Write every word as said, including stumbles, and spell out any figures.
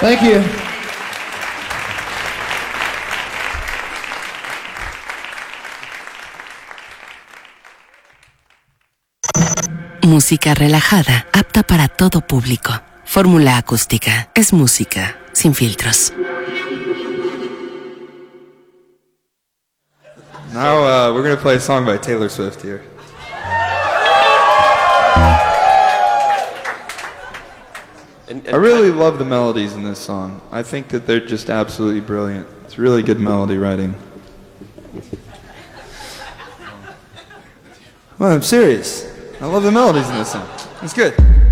Thank you. Música relajada, apta para todo público. Fórmula Acústica. Es música sin filtros. Now uh, we're going to play a song by Taylor Swift here. And, and I really love the melodies in this song. I think that they're just absolutely brilliant. It's really good melody writing. Well, I'm serious. I love the melodies in this song. It's good.